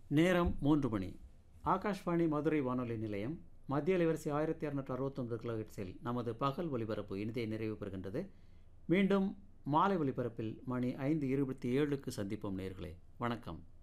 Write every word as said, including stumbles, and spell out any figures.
நேரம் மூன்று மணி. ஆகாஷ்வாணி மதுரை வானொலி நிலையம். மத்திய அலைவரிசை ஆயிரத்தி அறுநூற்று அறுபத்தொன்பது கிலோஹெர்ட்ஸில் நமது பகல் ஒலிபரப்பு இனிதே நிறைவு பெறுகின்றது. மீண்டும் மாலை ஒலிபரப்பில் மணி ஐந்து இருபத்தி ஏழுக்கு சந்திப்போம் நேயர்களே. வணக்கம்.